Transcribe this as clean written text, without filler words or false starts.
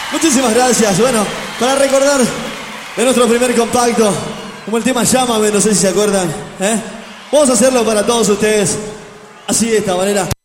Muchísimas gracias. Bueno, para recordar de nuestro primer compacto, como el tema Llámame, no sé si se acuerdan, ¿eh? Vamos a hacerlo para todos ustedes, así de esta manera.